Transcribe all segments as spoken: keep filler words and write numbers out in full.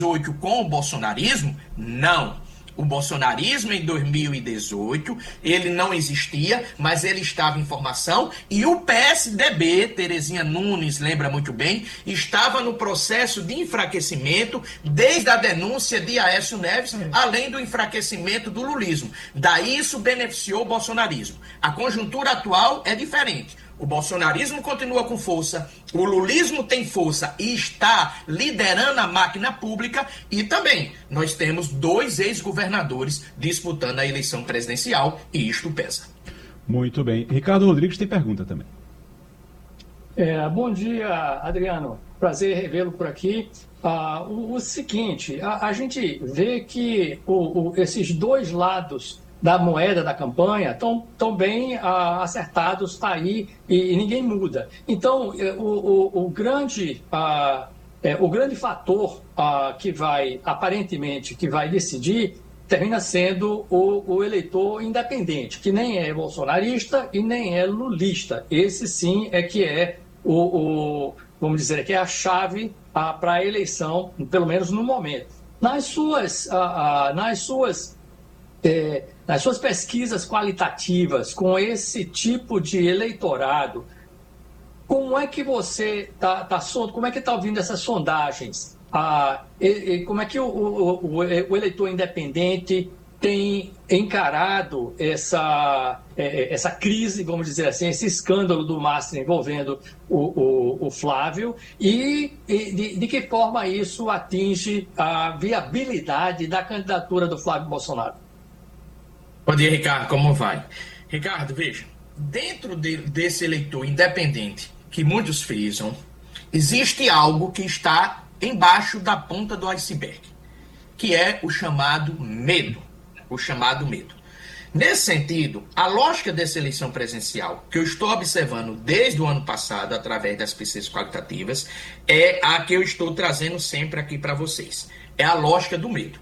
dezoito com o bolsonarismo? Não. O bolsonarismo em dois mil e dezoito, ele não existia, mas ele estava em formação, e o P S D B, Terezinha Nunes lembra muito bem, estava no processo de enfraquecimento desde a denúncia de Aécio Neves, além do enfraquecimento do lulismo. Daí isso beneficiou o bolsonarismo. A conjuntura atual é diferente. O bolsonarismo continua com força, o lulismo tem força e está liderando a máquina pública, e também nós temos dois ex-governadores disputando a eleição presidencial, e isto pesa. Muito bem. Ricardo Rodrigues tem pergunta também. É, bom dia, Adriano. Prazer revê-lo por aqui. Ah, o, o seguinte, a, a gente vê que o, o, esses dois lados da moeda da campanha estão tão bem ah, acertados, está aí e, e ninguém muda. Então, eh, o, o, o, grande, ah, é, o grande fator ah, que vai, aparentemente, que vai decidir, termina sendo o, o eleitor independente, que nem é bolsonarista e nem é lulista. Esse sim é que é o, o vamos dizer, que é a chave ah, para a eleição, pelo menos no momento. Nas suas, ah, ah, nas suas É, nas suas pesquisas qualitativas com esse tipo de eleitorado, como é que você está tá, como é que está ouvindo essas sondagens? Ah, e, e, como é que o, o, o eleitor independente tem encarado essa, essa crise, vamos dizer assim, esse escândalo do Mastro envolvendo o, o, o Flávio, e, e de, de que forma isso atinge a viabilidade da candidatura do Flávio Bolsonaro? Bom dia, Ricardo, como vai? Ricardo, veja, dentro de, desse eleitor independente que muitos frisam, existe algo que está embaixo da ponta do iceberg, que é o chamado medo, o chamado medo. Nesse sentido, a lógica dessa eleição presidencial, que eu estou observando desde o ano passado, através das pesquisas qualitativas, é a que eu estou trazendo sempre aqui para vocês. É a lógica do medo.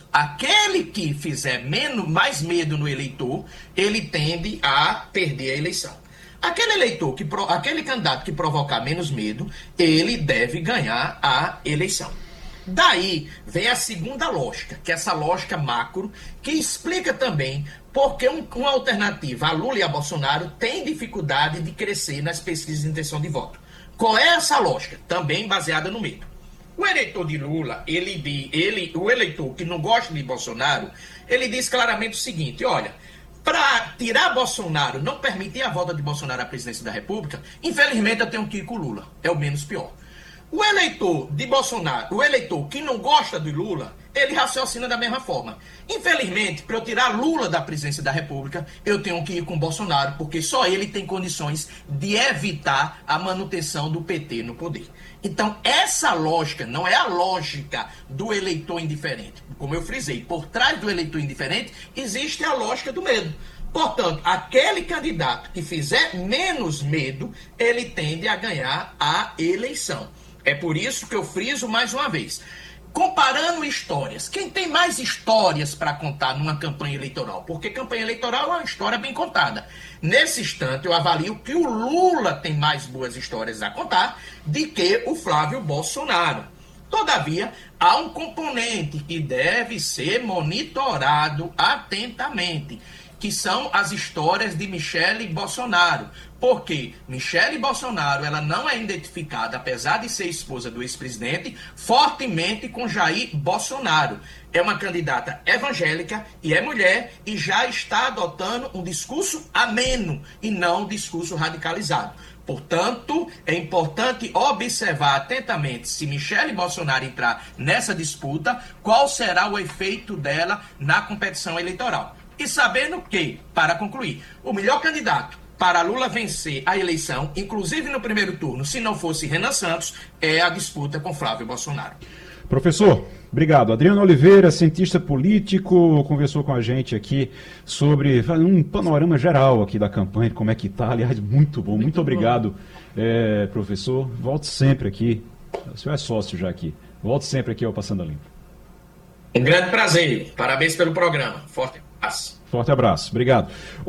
Aquele que fizer menos, mais medo no eleitor, ele tende a perder a eleição. Aquele eleitor, que, aquele candidato que provocar menos medo, ele deve ganhar a eleição. Daí vem a segunda lógica, que é essa lógica macro, que explica também porque um, uma alternativa a Lula e a Bolsonaro tem dificuldade de crescer nas pesquisas de intenção de voto. Qual é essa lógica? Também baseada no medo. O eleitor de Lula, ele, ele, o eleitor que não gosta de Bolsonaro, ele diz claramente o seguinte: olha, para tirar Bolsonaro, não permitir a volta de Bolsonaro à presidência da República, infelizmente eu tenho que ir com o Lula, é o menos pior. O eleitor de Bolsonaro, o eleitor que não gosta de Lula, ele raciocina da mesma forma. Infelizmente, para eu tirar Lula da presidência da República, eu tenho que ir com Bolsonaro, porque só ele tem condições de evitar a manutenção do P T no poder. Então, essa lógica não é a lógica do eleitor indiferente. Como eu frisei, por trás do eleitor indiferente existe a lógica do medo. Portanto, aquele candidato que fizer menos medo, ele tende a ganhar a eleição. É por isso que eu friso mais uma vez. Comparando histórias, quem tem mais histórias para contar numa campanha eleitoral? Porque campanha eleitoral é uma história bem contada. Nesse instante, eu avalio que o Lula tem mais boas histórias a contar do que o Flávio Bolsonaro. Todavia, há um componente que deve ser monitorado atentamente, que são as histórias de Michele Bolsonaro. Porque Michele Bolsonaro, ela não é identificada, apesar de ser esposa do ex-presidente, fortemente com Jair Bolsonaro. É uma candidata evangélica e é mulher e já está adotando um discurso ameno e não um discurso radicalizado. Portanto, é importante observar atentamente, se Michele Bolsonaro entrar nessa disputa, qual será o efeito dela na competição eleitoral. E sabendo que, para concluir, o melhor candidato para Lula vencer a eleição, inclusive no primeiro turno, se não fosse Renan Santos, é a disputa com Flávio Bolsonaro. Professor, obrigado. Adriano Oliveira, cientista político, conversou com a gente aqui sobre um panorama geral aqui da campanha, como é que está. Aliás, muito bom. Muito, muito obrigado, é, professor. Volte sempre aqui. O senhor é sócio já aqui. Volte sempre aqui ao Passando a Limpo. Um grande prazer. Parabéns pelo programa. Forte abraço. Forte abraço, obrigado.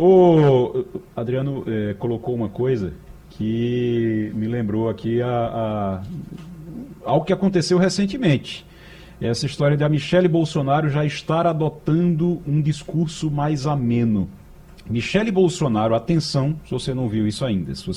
O Adriano é, colocou uma coisa que me lembrou aqui a, a, algo que aconteceu recentemente. essa história de a Michele Bolsonaro já estar adotando um discurso mais ameno. Michele Bolsonaro, atenção, se você não viu isso ainda, se você